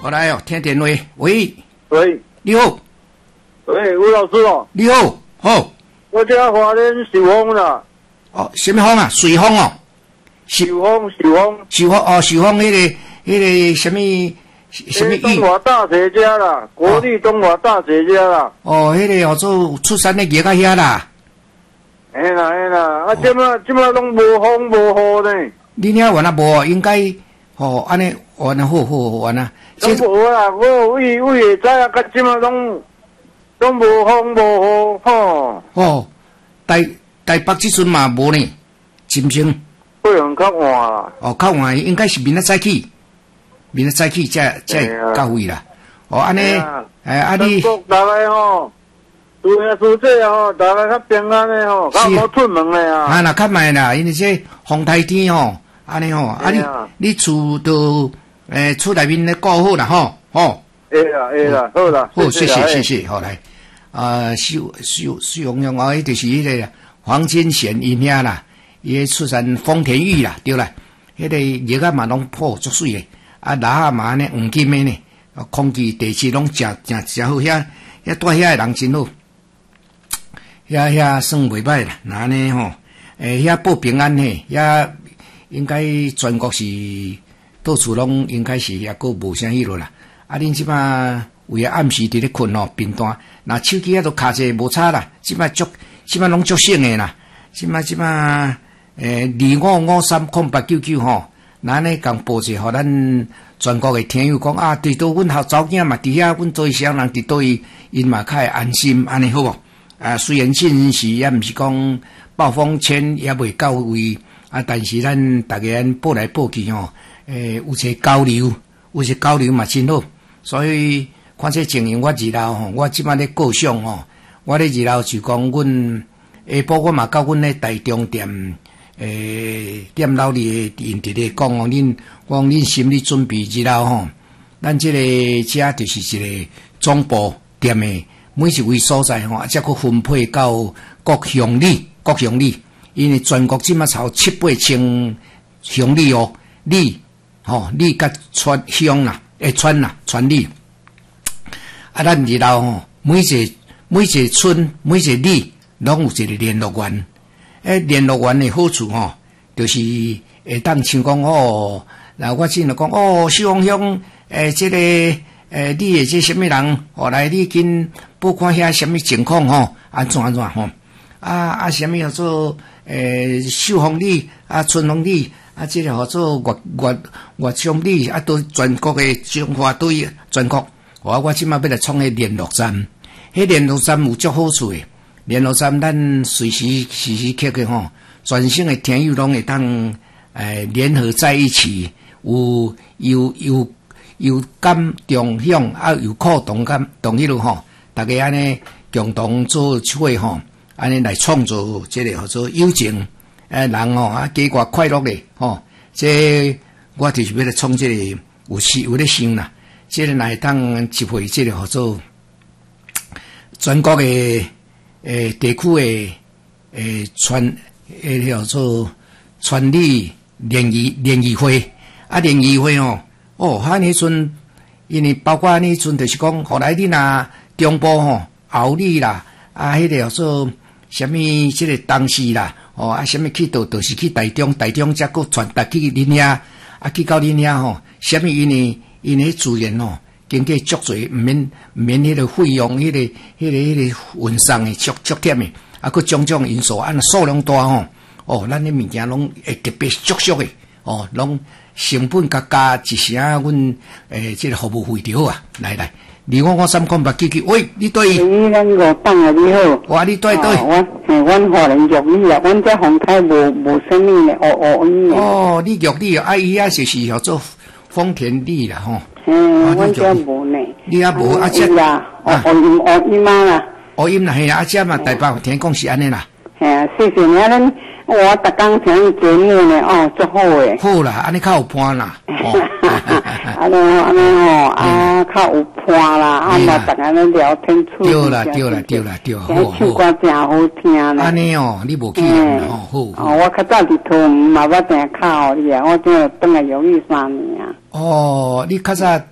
好来哦，听电话，喂， 喂， 你好， 喂，吴老师哦， 你好，好， 我这花莲受风啦， 哦，什么风啊？水风哦， 受风，受风， 受风哦，受风那个什么东华大学家啦，国立东华大学家啦， 哦，那个叫做出山的叶个遐啦， 哎啦，啊，这么拢无风无雨呢， 你遐原来无，应该哦，安尼原来好原来， 拢无啦，我会会知啊，甲这么拢无风无雨吼。 哦，台北即阵嘛无呢，真正。 会很较晏啦。 哦，较晏应该是明仔早起，才到位啦。哦，安尼，啊你， 大家吼，厝遐厝这吼，大家较平安的吼，较无出门的啊。 啊，那较慢啦，因为这风台天吼，安尼吼，啊你厝都厝内面咧顾好啦吼，吼。 会啦，好啦。 好，谢谢，好来，徐荣荣哦，迄就是迄个黄金贤因遐啦。伊出产丰田玉啦，对啦，迄个叶啊嘛拢破足水诶，啊蜡啊嘛呢黄金诶呢，空气地质拢真好，遐住遐诶人真好，遐算袂歹啦，那呢吼，遐报平安嘿，遐应该全国是到处拢应该是抑个无啥迄落啦，啊恁即摆为暗时伫咧困吼，平淡，那手机啊都卡者无差啦，即摆拢足省诶啦，即摆。25530899吼，咱呢共报者，互咱全国诶听友讲啊，对倒阮后早囝嘛，伫遐阮做啥人伫倒因嘛较会安心，安尼好无？啊，虽然现时也毋是讲暴风圈也未到位啊，但是咱大家报来报去吼，有些交流嘛真好，所以看这情形，我日后吼，我即摆咧过想吼，我咧日后就讲阮下晡我嘛到阮咧台中店。店老里因伫咧讲哦，恁心理准备之后吼，咱这个遮就是一个总部店的每一位所在吼，才佫分配到各乡里，因为全国即马超7-8千乡里哦，里甲乡啦，村里，啊，咱日后吼，每一个村，每一个里，拢有一个联络员。联络员的好处吼，就是会当像讲哦，那我只能讲哦，西方乡这个你的这什么人，来你跟报看遐什么情况吼，安怎吼，什么叫做秀峰里春峰里这个叫做岳乡里都全国的中华队全国，我即马要来创个联络站，迄联络站有足好处的。联络站，咱时时刻刻吼，全省的听友拢会当联合在一起，有感同享，有苦同迄落吼，大家安尼共同做伙吼，安尼来创造这个叫做友情，人吼加挂快乐咧吼，这我就是要来创这个有咧想啦，这个来当集会这个叫做全国的。地区的叫做村里联谊会，联谊会迄阵，因为包括迄阵就是讲，后来你若中部后里啦，迄个叫做什么这个东西啦，什么去都是去台中才佫传达去恁遐，去到恁遐吼，什么因为迄资源经过足侪，毋免迄个费用，迄个运送诶足忝诶，佫种种因素，数量大咱诶物件拢会特别足俗诶，拢成本加一成，阮这个服务费就好啊，来，25530899，喂，你对？ 咱5档啊，你好。 哇，你对？ 阮华人玉里啊，阮这风台无啥物咧， 哦，你玉里伊就是叫做丰田里啦，吼。 阮遮无呢。 你也无这啦，学音啦。 学音啦，嘿啦，这嘛台北听讲是安尼啦。 嘿啊，谢谢你啊，我逐工听节目呢，足好诶。 好啦，安尼较有伴啦。 安尼较有伴啦，嘛逐个咧聊天处。 对啦， 好。唱歌真好听啦。 安尼你无去啦，好。 我较早伫桃园嘛，我定靠你啊，我正转来有3年啊。 你较早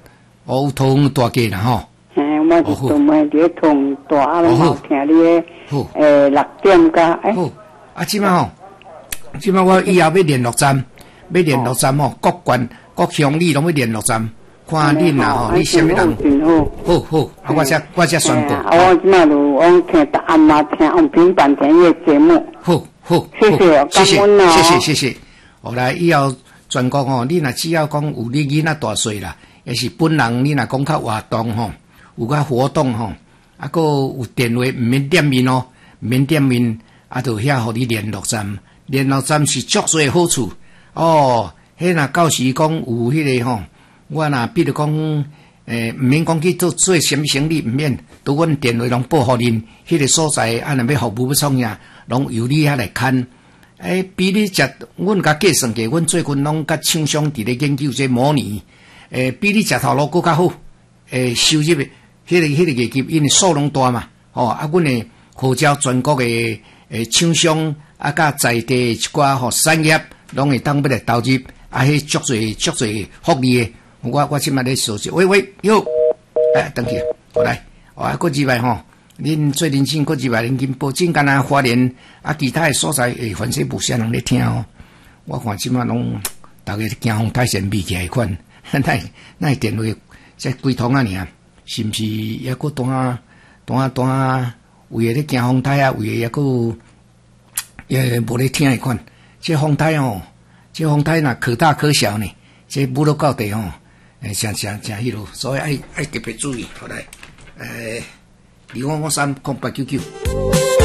哦，有通大家啦吼。 嘿，我是专门伫通大，啊，拢听你的6点加好，啊，即摆吼，即摆我以后要联络站，吼，各县各乡里拢要联络站，看恁啦吼，你啥物人？好好，啊，我才宣布。 啊，我即摆就往听答案嘛，听用平板听伊的节目。 好， 谢谢， 谢谢， 感恩哦， 谢谢。后来以后全国吼，你若只要讲有你囡仔大岁啦，也是本人你若讲较活动吼，有较活动吼，啊，个有电话毋免点名哦，毋免点名，啊，就遐互你联络站，联络站是足侪好处哦。迄若到时讲有迄个吼，我若比如讲毋免讲去做什么生意，毋免，都阮电话拢报互恁，迄个所在啊，若要服务要创啥，拢由你遐来看。比你食，阮甲计算过，阮最近拢甲厂商伫咧研究这模拟，比你食头路更较好，收入的迄个业绩，因为数量大嘛，吼啊，阮的号召全国的厂商啊，甲在地一寡吼产业，拢会当要来投入，啊，迄足侪福利的，我即摆咧说喂哟，等去，好来，啊，过几摆吼。恁做认真，过入来恁金报警干那花莲啊，其他的所在反正不少人咧听哦。我看即马拢大家惊风太神秘起来款，那电话才几通啊尔，是毋是也佫单为咧惊风太啊，为也佫也无咧听的款。这风太哦，这风太若可大可小呢，这舞到到地哦，真迄落，所以爱特别注意，好来，2553899。